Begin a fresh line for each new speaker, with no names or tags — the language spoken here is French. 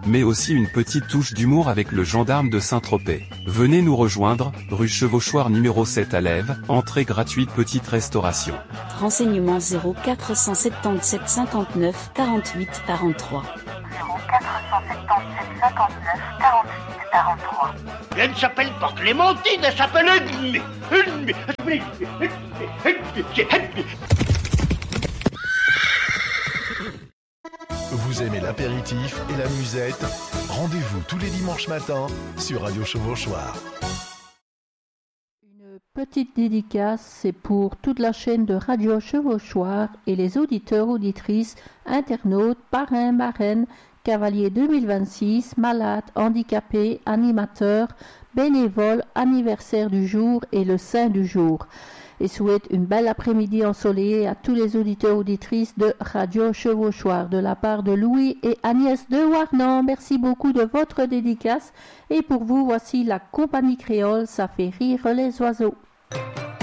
mais aussi une petite touche d'humour avec le gendarme de Saint-Tropez. Venez nous rejoindre, rue Chevauchoir numéro 7 à Lèves, entrée gratuite petite restauration.
Renseignements 0477 59 48 43.
0477 59 48 43.
Elle ne s'appelle pas Clémentine, elle s'appelle Edmé.
Vous aimez l'apéritif et la musette? Rendez-vous tous les dimanches matins sur Radio Chevauchoir.
Une petite dédicace, c'est pour toute la chaîne de Radio Chevauchoir et les auditeurs, auditrices, internautes, parrains, marraines, cavaliers 2026, malades, handicapés, animateurs, bénévoles, anniversaire du jour et le saint du jour. Et souhaite une belle après-midi ensoleillée à tous les auditeurs auditrices de Radio Chevauchoir de la part de Louis et Agnès de Warnan. Merci beaucoup de votre dédicace et pour vous voici la compagnie créole, ça fait rire les oiseaux.